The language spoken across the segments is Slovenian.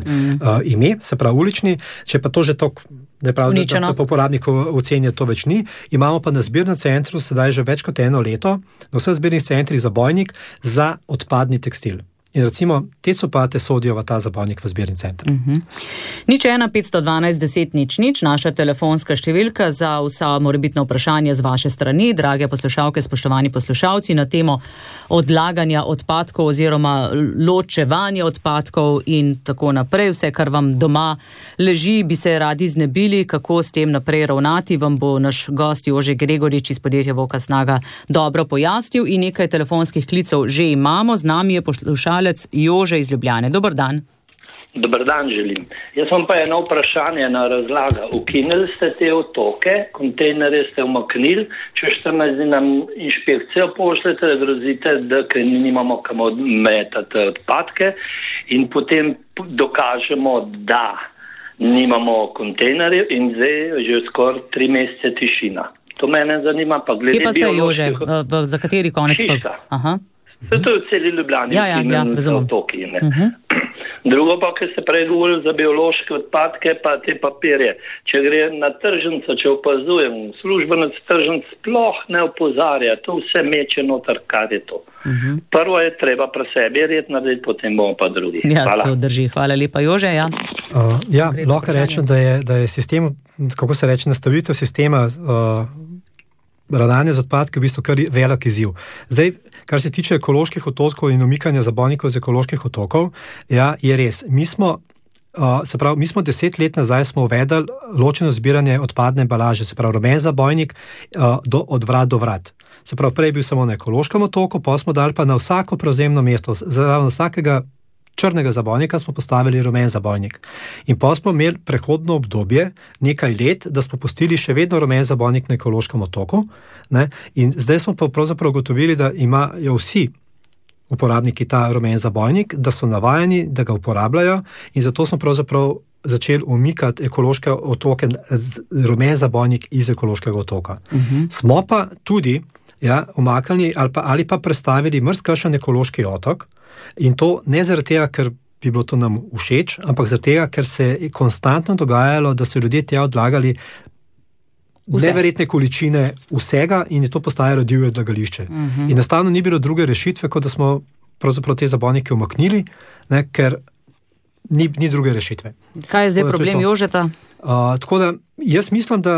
ime, se pravi ulični, če pa to že toliko, da je prav, da po uporabniku ocenijo, to več ni. Imamo pa na zbirnem centru sedaj že več kot 1 leto, na vseh zbirnih centrih zabojnik za odpadni tekstil. In recimo, te copate sodijo v ta zabojnik v zbirni center. 01 512 10 00, naša telefonska številka za vsa morebitna vprašanja z vaše strani, drage poslušalke, spoštovani poslušalci, na temo odlaganja odpadkov oziroma ločevanja odpadkov in tako naprej. Vse, kar vam doma leži, bi se radi znebili, kako s tem naprej ravnati, vam bo naš gost Jože Gregorič iz podjetja Voka Snaga dobro pojasnil in nekaj telefonskih klicev že imamo. Z nami je poslušalec Jože iz Ljubljane. Dober dan. Dober dan želim. Jaz vam pa eno vprašanje na razlaga. Ukinili ste te otoke, kontejnerje ste umaknili, če 14 dni nam inšpekcijo pošljete, da grozite, da nimamo kam odmetati odpadke in potem dokažemo, da nimamo kontejnerjev in zdaj že skoraj 3 mesece tišina. To mene zanima, pa glede bioloških... Kje pa ste, Jože? Za kateri konec? Aha. To je v celi Ljubljani, za otoki. Drugo pa, ker se prej govorili za biološke odpadke, pa te papirje. Če gre na tržnico, če opazujem, službenec tržnic sploh ne opozarja, to vse meče noter, kar je to. Prvo je treba pri sebi red narediti, potem bomo pa drugi. Ja, to drži. Hvala lepa, Jože. Lahko rečem, da je sistem, kako se reče, nastavitev sistema ravnanja z odpadki v bistvu kar velik izziv. Zdaj, kar se tiče ekoloških otokov in umikanja zabojnikov z ekoloških otokov, je res. Mi smo 10 let nazaj smo uvedli ločeno zbiranje odpadne embalaže, se pravi rumen zabojnik od vrat do vrat. Se pravi, prej je bil samo na ekološkem otoku, pa smo dali pa na vsako prevzemno mesto, zraven vsakega črnega zabojnika smo postavili rumen zabojnik. In pa smo imeli prehodno obdobje, nekaj let, da smo pustili še vedno rumen zabojnik na ekološkem otoku. Ne? In zdaj smo pa pravzaprav ugotovili, da imajo vsi uporabniki ta rumen zabojnik, da so navajeni, da ga uporabljajo in zato smo pravzaprav začeli umikati ekološke otoke, rumen zabojnik iz ekološkega otoka. Smo pa tudi umaknili ali pa prestavili marsikakšen ekološki otok, in to ne zaradi tega, ker bi bilo to nam všeč, ampak zaradi tega, ker se je konstantno dogajalo, da so ljudje tja odlagali neverjetne količine vsega in je to postajalo divje odlagališče. In enostavno ni bilo druge rešitve, kot da smo pravzaprav te zabojnike umaknili, ker ni druge rešitve. Kaj je zdaj problem Jožeta? Tako da jaz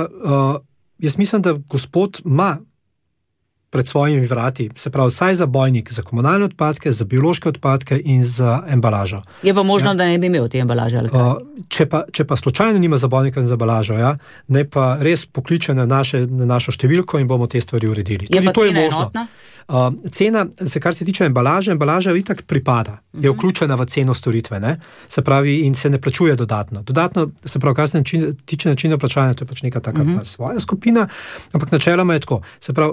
mislim, da gospod ima pred svojimi vrati, se pravi vsaj zabojnik za komunalne odpadke, za biološke odpadke in za embalažo. Je pa možno, da ne bi imel te embalaže ali kaj? Če pa slučajno nima zabojnika za embalažo, ne pa res pokliče na našo številko in bomo te stvari uredili. Je pa cena enotna? Cena, kar se tiče embalaža itak pripada, je vključena v ceno storitve, ne? Se pravi, in se ne plačuje dodatno. Dodatno, se pravi, kar se tiče načina plačanja, to je pač neka taka svoja skupina, ampak načeloma je tako. Se pravi,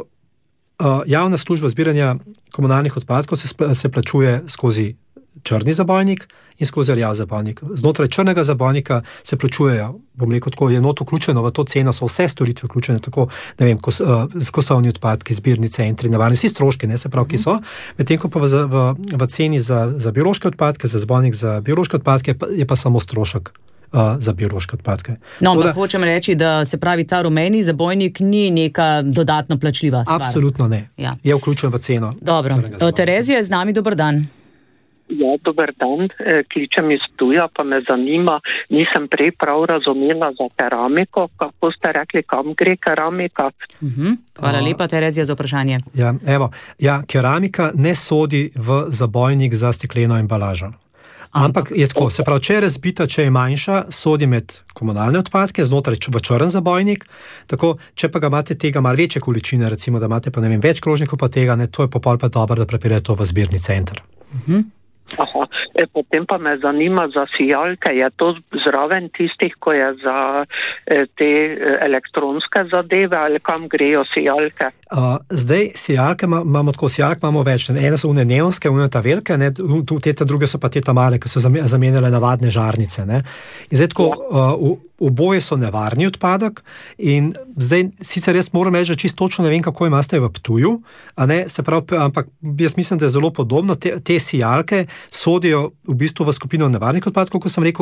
javna služba zbiranja komunalnih odpadkov se plačuje skozi črni zabojnik in skozi rjav zabojnik. Znotraj črnega zabojnika se plačujejo, bom rekel tako, je not vključeno v to ceno, so vse storitve vključene, tako, ne vem, kosovni odpadki, zbirni centri, navarni, vsi stroški, ne, se pravi, ki so, medtem ko pa v ceni za biološke odpadke, za zabojnik za biološke odpadke je pa samo strošek za biološke odpadke. No, ampak hočem reči, da se pravi, ta rumeni zabojnik ni neka dodatno plačljiva stvar. Absolutno ne. Je vključen v ceno. Dobro. Terezija je z nami, dober dan. Ja, dober dan. Kličem iz Ptuja, pa me zanima, nisem prej prav razumela za keramiko, kako ste rekli, kam gre keramika? Hvala lepa, Terezija, za vprašanje. Keramika ne sodi v zabojnik za stekleno embalažo. Ampak je tako, se pravi, če je razbita, če je manjša, sodi med komunalne odpadke, znotraj v črn zabojnik, tako, če pa ga imate tega malo večje količine, recimo, da imate pa ne vem, več krožnikov pa tega, to je pa pol pa dobro, da prepelje to v zbirni center. Aha, potem pa me zanima za sijalke, je to zraven tistih, ko je za te elektronske zadeve ali kam grejo sijalke? Zdaj, sijalke imamo več, ene so une neonske, une ta velike, te druge so pa te ta male, ki so zamenjale navadne žarnice, ne. In zdaj tako, oboje so nevarni odpadek in zdaj sicer jaz moram reči, da čisto točno ne vem, kako imate v Ptuju, se pravi, ampak jaz mislim, da je zelo podobno, te sijalke sodijo v bistvu v skupino nevarnih odpadkov, kot sem rekel,